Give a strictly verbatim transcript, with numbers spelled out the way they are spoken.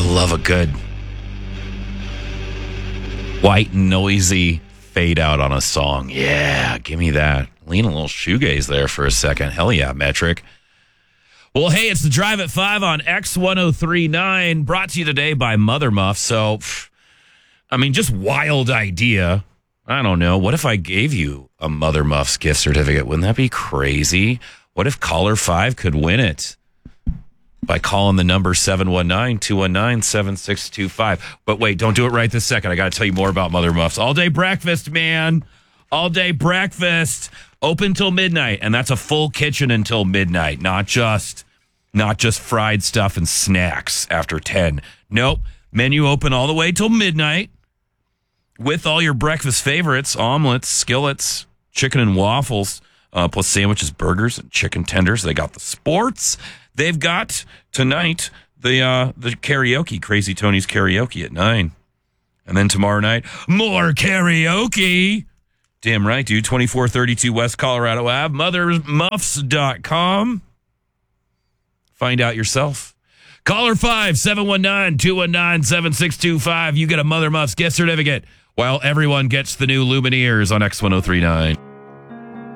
love a good white, noisy fade out on a song. Yeah, give me that. Lean a little shoegaze there for a second. Hell yeah, Metric. Well, hey, it's the Drive at five on X ten thirty-nine, brought to you today by Mother Muff. So, I mean, just wild idea. I don't know. What if I gave you a Mother Muff's gift certificate? Wouldn't that be crazy? What if Caller five could win it by calling the number seven one nine, two one nine, seven six two five? But wait, don't do it right this second. I got to tell you more about Mother Muffs. All day breakfast, man. All day breakfast. Open till midnight, and that's a full kitchen until midnight, not just not just fried stuff and snacks after ten. Nope. Menu open all the way till midnight with all your breakfast favorites, omelets, skillets, chicken and waffles, uh, plus sandwiches, burgers, and chicken tenders. They got the sports. They've got tonight the uh, the karaoke, Crazy Tony's karaoke at nine. And then tomorrow night, more karaoke. Damn right, dude. twenty-four thirty-two West Colorado Ave, mother muffs dot com. Find out yourself. Caller five, seven one nine, two one nine, seven six two five. You get a Mother Muffs gift certificate while everyone gets the new Lumineers on X ten thirty-nine.